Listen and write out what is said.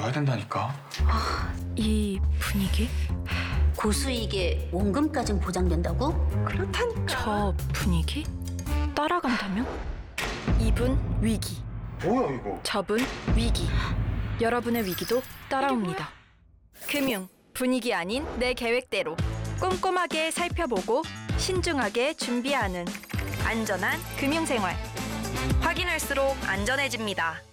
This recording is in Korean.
넣어야 된다니까. 이 분위기? 고수익에 원금까진 보장된다고? 그렇다니까. 저 분위기? 따라간다면? 이분 위기, 뭐야 이거? 저분 위기. 여러분의 위기도 따라옵니다. 금융, 분위기 아닌 내 계획대로 꼼꼼하게 살펴보고 신중하게 준비하는 안전한 금융생활. 확인할수록 안전해집니다.